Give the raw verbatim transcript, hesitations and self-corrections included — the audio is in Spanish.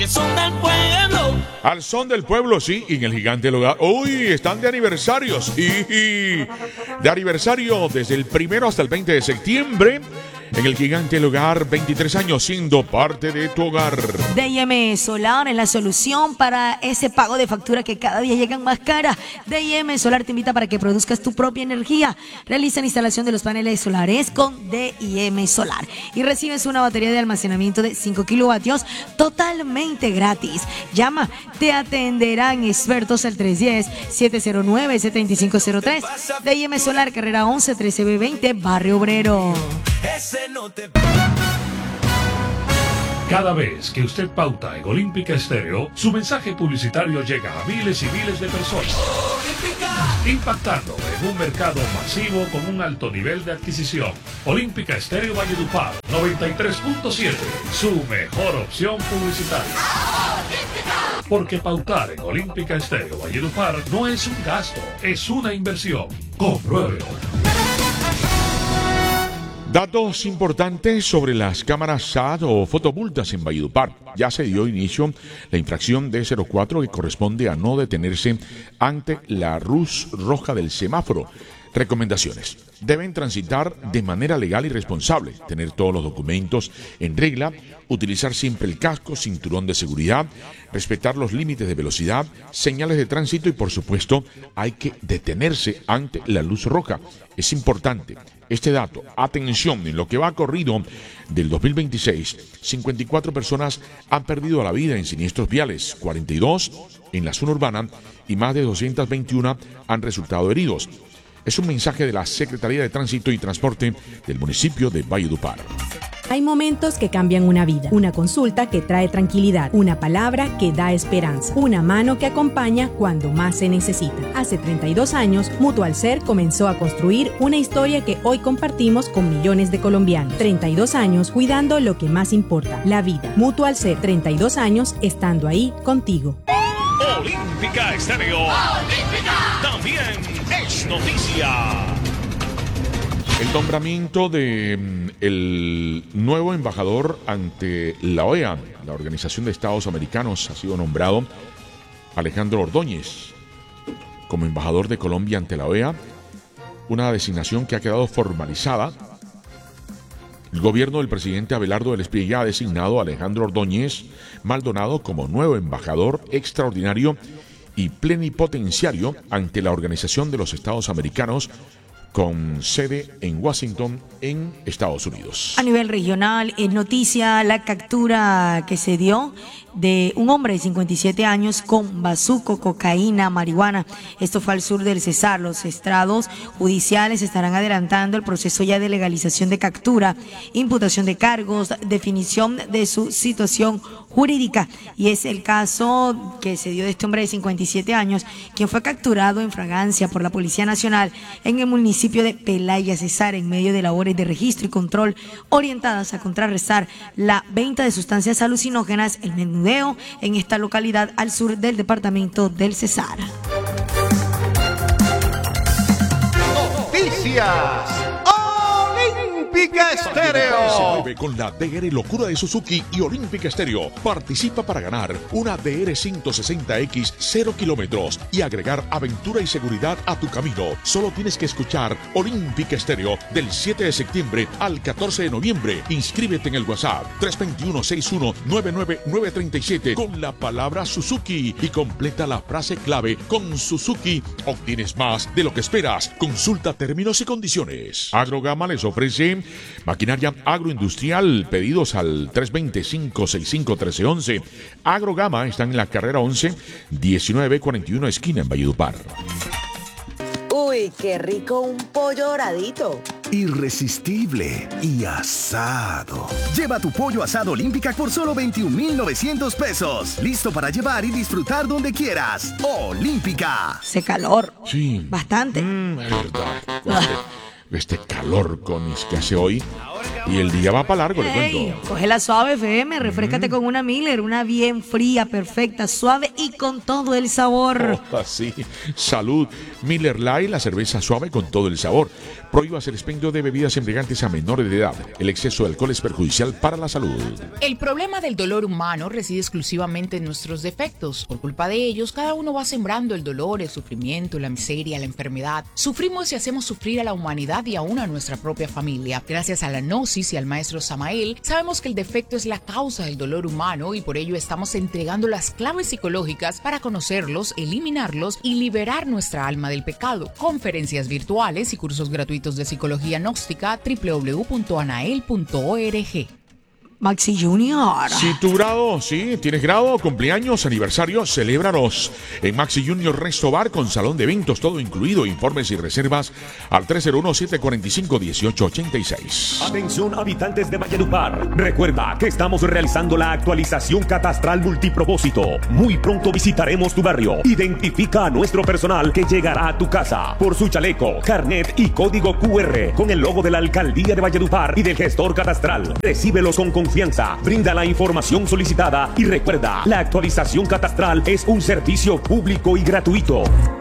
Son del pueblo. Al son del pueblo, sí, y en el Gigante del Hogar. Uy, están de aniversarios. Y, y de aniversario desde el primero hasta el veinte de septiembre. En el Gigante del Hogar, veintitrés años siendo parte de tu hogar. D I M Solar es la solución para ese pago de factura que cada día llegan más caras. D I M Solar te invita para que produzcas tu propia energía. Realiza la instalación de los paneles solares con D I M Solar y recibes una batería de almacenamiento de cinco kilovatios totalmente gratis. Llama, te atenderán expertos al tres uno cero, siete cero nueve, siete cinco cero tres. D I M Solar, carrera once, trece B veinte, Barrio Obrero. Cada vez que usted pauta en Olímpica Estéreo, su mensaje publicitario llega a miles y miles de personas, impactando en un mercado masivo con un alto nivel de adquisición. Olímpica Estéreo Valledupar noventa y tres punto siete, su mejor opción publicitaria. Porque pautar en Olímpica Estéreo Valledupar no es un gasto, es una inversión. Compruébelo. Datos importantes sobre las cámaras S A T o fotomultas en Valledupar. Ya se dio inicio la infracción D cero cuatro que corresponde a no detenerse ante la luz roja del semáforo. Recomendaciones. Deben transitar de manera legal y responsable, tener todos los documentos en regla, utilizar siempre el casco, cinturón de seguridad, respetar los límites de velocidad, señales de tránsito y, por supuesto, hay que detenerse ante la luz roja. Es importante este dato. Atención, en lo que va corrido del dos mil veintiséis, cincuenta y cuatro personas han perdido la vida en siniestros viales, cuarenta y dos en la zona urbana y más de doscientos veintiuno han resultado heridos. Es un mensaje de la Secretaría de Tránsito y Transporte del municipio de Valledupar. Hay momentos que cambian una vida, una consulta que trae tranquilidad, una palabra que da esperanza, una mano que acompaña cuando más se necesita. Hace treinta y dos años, Mutualser comenzó a construir una historia que hoy compartimos con millones de colombianos. treinta y dos años cuidando lo que más importa, la vida. Mutualser, treinta y dos años estando ahí contigo. Olímpica Estéreo. Olímpica. También es noticia. El nombramiento de el nuevo embajador ante la O E A, la Organización de Estados Americanos, ha sido nombrado Alejandro Ordóñez como embajador de Colombia ante la O E A, una designación que ha quedado formalizada. El gobierno del presidente Abelardo del Espriella ha designado a Alejandro Ordóñez Maldonado como nuevo embajador extraordinario y plenipotenciario ante la Organización de los Estados Americanos, con sede en Washington, en Estados Unidos. A nivel regional, es noticia la captura que se dio de un hombre de cincuenta y siete años con bazuco, cocaína, marihuana. Esto fue al sur del Cesar. Los estrados judiciales estarán adelantando el proceso ya de legalización de captura, imputación de cargos, definición de su situación jurídica. Y es el caso que se dio de este hombre de cincuenta y siete años, quien fue capturado en fragancia por la Policía Nacional en el municipio de Pelaya, Cesar, en medio de labores de registro y control orientadas a contrarrestar la venta de sustancias alucinógenas, el menudeo en esta localidad al sur del departamento del Cesar. Noticias Olímpica Estéreo. Con la D R Locura de Suzuki y Olímpica Estéreo. Participa para ganar una D R ciento sesenta X cero kilómetros y agregar aventura y seguridad a tu camino. Solo tienes que escuchar Olímpica Estéreo del siete de septiembre al catorce de noviembre. Inscríbete en el WhatsApp tres dos uno, seis uno nueve nueve nueve tres siete con la palabra Suzuki y completa la frase clave con Suzuki. Obtienes más de lo que esperas. Consulta términos y condiciones. Agrogama les ofrece maquinaria agroindustrial. Pedidos al tres dos cero, cinco seis cinco, uno tres uno uno. Agrogama está en la carrera once, diecinueve cuarenta y uno, esquina en Valledupar. Uy, qué rico un pollo doradito. Irresistible y asado. Lleva tu pollo asado Olímpica por solo veintiún mil novecientos pesos. Listo para llevar y disfrutar donde quieras. Olímpica. Hace calor. Sí. Bastante. Mm, es verdad. Este, este calor, Conis, que hace hoy. y el día va para largo, le Ey, cuento. coge la suave F M, refrescate con una Miller, una bien fría, perfecta, suave y con todo el sabor. Oh, así. Salud. Miller Lite, la cerveza suave con todo el sabor. Prohíbas el expendio de bebidas embriagantes a menores de edad. El exceso de alcohol es perjudicial para la salud. El problema del dolor humano reside exclusivamente en nuestros defectos. Por culpa de ellos, cada uno va sembrando el dolor, el sufrimiento, la miseria, la enfermedad. Sufrimos y hacemos sufrir a la humanidad y aún a nuestra propia familia. Gracias a la Gnosis y al maestro Samael, sabemos que el defecto es la causa del dolor humano y por ello estamos entregando las claves psicológicas para conocerlos, eliminarlos y liberar nuestra alma del pecado. Conferencias virtuales y cursos gratuitos de psicología gnóstica, doble u doble u doble u punto anael punto org. Maxi Junior. Si tu grado, sí, tienes grado, cumpleaños, aniversario, celébralos en Maxi Junior Resto Bar con salón de eventos, todo incluido. Informes y reservas al tres cero uno, siete cuatro cinco, uno ocho ocho seis. Atención habitantes de Valledupar. Recuerda que estamos realizando la actualización catastral multipropósito. Muy pronto visitaremos tu barrio. Identifica a nuestro personal que llegará a tu casa por su chaleco, carnet y código Q R con el logo de la Alcaldía de Valledupar y del gestor catastral. Recíbelos con confianza. Brinda la información solicitada y recuerda, la actualización catastral es un servicio público y gratuito.